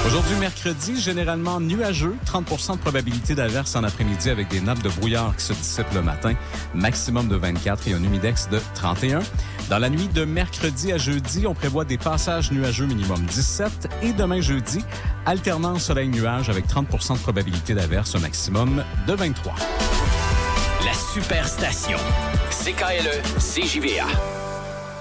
Aujourd'hui, mercredi, généralement nuageux, 30% de probabilité d'averse en après-midi avec des nappes de brouillard qui se dissipent le matin, maximum de 24 et un humidex de 31. Dans la nuit de mercredi à jeudi, on prévoit des passages nuageux minimum 17 et demain jeudi, alternance soleil-nuage avec 30% de probabilité d'averse, un maximum de 23. La Superstation. CKLE, CJVA.